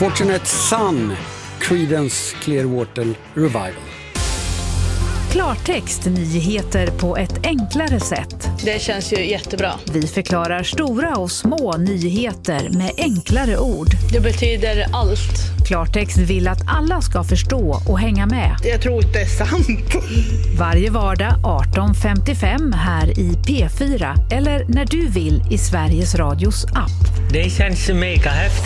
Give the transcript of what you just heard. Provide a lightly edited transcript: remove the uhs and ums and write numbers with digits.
Unfortunate Son, Creedence Clearwater Revival. Klartext, nyheter på ett enklare sätt. Det känns ju jättebra. Vi förklarar stora och små nyheter med enklare ord. Det betyder allt. Klartext vill att alla ska förstå och hänga med. Jag tror inte det är sant. Varje vardag 18:55 här i P4 eller när du vill i Sveriges Radios app. Det känns mega häftigt.